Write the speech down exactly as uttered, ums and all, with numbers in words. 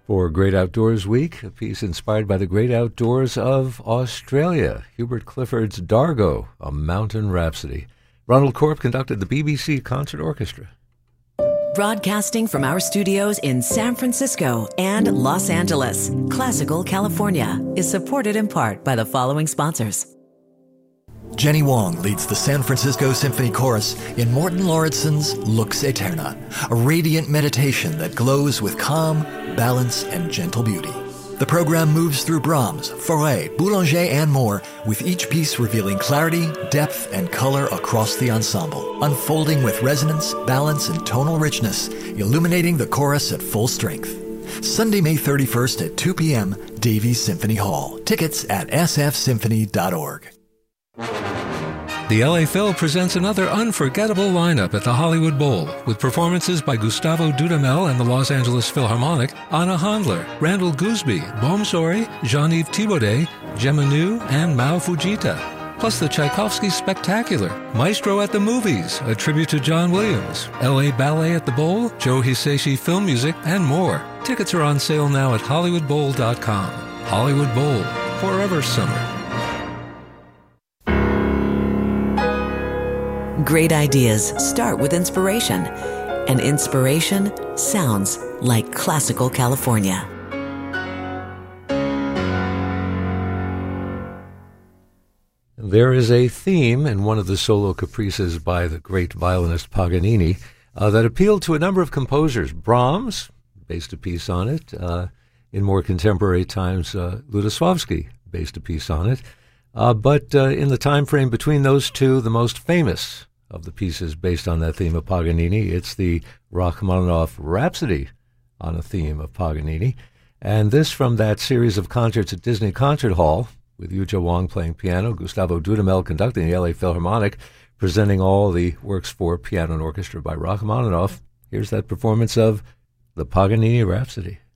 For Great Outdoors Week, a piece inspired by the great outdoors of Australia, Hubert Clifford's Dargo, A Mountain Rhapsody. Ronald Korp conducted the B B C Concert Orchestra. Broadcasting from our studios in San Francisco and Los Angeles, Classical California is supported in part by the following sponsors. Jenny Wong leads the San Francisco Symphony Chorus in Morton Lauridsen's Lux Aeterna, a radiant meditation that glows with calm, balance, and gentle beauty. The program moves through Brahms, Fauré, Boulanger, and more, with each piece revealing clarity, depth, and color across the ensemble, unfolding with resonance, balance, and tonal richness, illuminating the chorus at full strength. Sunday, May thirty-first at two p.m., Davies Symphony Hall. Tickets at s f symphony dot org. The L A Phil presents another unforgettable lineup at the Hollywood Bowl, with performances by Gustavo Dudamel and the Los Angeles Philharmonic, Anna Handler, Randall Gooseby, Bom Sori, Jean-Yves Thibaudet, Gemma Nu, and Mao Fujita. Plus the Tchaikovsky Spectacular, Maestro at the Movies, a tribute to John Williams, L A Ballet at the Bowl, Joe Hisaishi Film Music, and more. Tickets are on sale now at hollywood bowl dot com. Hollywood Bowl, forever summer. Great ideas start with inspiration, and inspiration sounds like Classical California. There is a theme in one of the solo caprices by the great violinist Paganini uh, that appealed to a number of composers. Brahms based a piece on it. Uh, in more contemporary times, uh, Lutoslawski based a piece on it. Uh, but uh, in the time frame between those two, the most famous of the pieces based on that theme of Paganini, it's the Rachmaninoff Rhapsody on a theme of Paganini. And this from that series of concerts at Disney Concert Hall, with Yuja Wong playing piano, Gustavo Dudamel conducting the L A Philharmonic, presenting all the works for piano and orchestra by Rachmaninoff. Here's that performance of the Paganini Rhapsody.